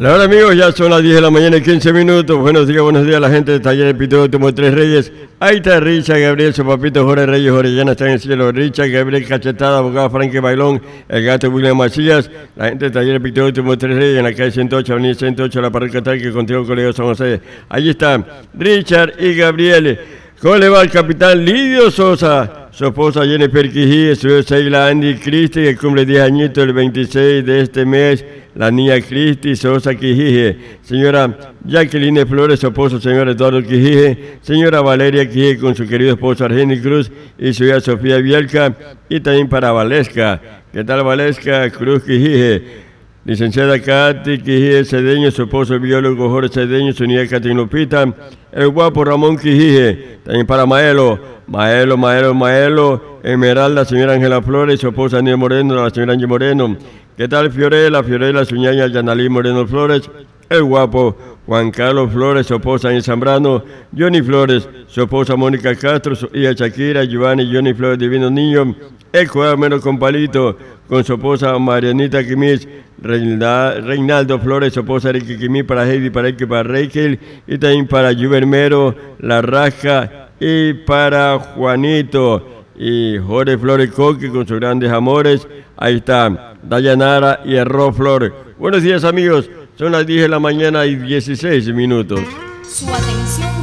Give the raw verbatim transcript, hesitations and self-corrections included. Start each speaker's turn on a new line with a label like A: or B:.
A: Hola amigos, ya son las diez de la mañana y quince minutos. Buenos días, buenos días a la gente de Taller de Pintura Autómotriz Tres Reyes. Ahí está Richard, Gabriel, su papito Jorge Reyes, Orellana está en el cielo. Richard, Gabriel, Cachetada, abogado Frankie Bailón, el gato William Macías. La gente de Taller de Pintura Autómotriz Tres Reyes en la calle ciento ocho, avenida ciento ocho, la parroquia tal que contigo, colegio San José. Allí están Richard y Gabriel. ¿Cómo le va el capitán Lidio Sosa? Su esposa Jennifer Quijí, su hija Sheila Andy Cristi, que cumple diez añitos el veintiséis de este mes. La niña Cristi Sosa Quijije, señora Jacqueline Flores, su esposo señor Eduardo Quijije, señora Valeria Quijije con su querido esposo Argeni Cruz y su hija Sofía Bielka, y también para Valesca. ¿Qué tal Valesca Cruz Quijije? Licenciada Katy Quijije Cedeño, su esposo el biólogo Jorge Cedeño, su niña Katy Lupita, el guapo Ramón Quijije, también para Maelo, Maelo, Maelo, Maelo, Esmeralda, señora Ángela Flores, su esposa Daniel Moreno, la señora Angie Moreno. ¿Qué tal Fiorella? Fiorella, su ñaña Yanalí Moreno Flores, el guapo Juan Carlos Flores, su esposa Angie Zambrano, Johnny Flores, su esposa Mónica Castro, su hija Shakira, Giovanni, Johnny Flores, divino niño, el cuadro con palito, con su esposa Marianita Quimis, Reinaldo Flores, su esposa Ricky Quimis, para Heidi, para Eki, para Rachel, y también para Juvermero, La Rasca, y para Juanito, y Jorge Flores Coqui con sus grandes amores. Ahí está Dayanara y Arroz Flores. Buenos días amigos, son las diez de la mañana y dieciséis minutos.
B: Su atención